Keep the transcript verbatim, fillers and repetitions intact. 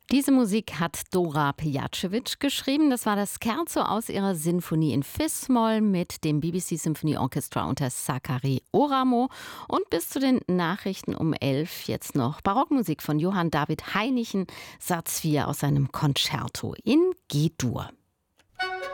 Diese Musik hat Dora Pejacevic geschrieben. Das war das Scherzo aus ihrer Sinfonie in Fis-Moll mit dem B B C Symphony Orchestra unter Sakari Oramo. Und bis zu den Nachrichten um elf jetzt noch Barockmusik von Johann David Heinichen, Satz vier aus seinem Concerto in G-Dur.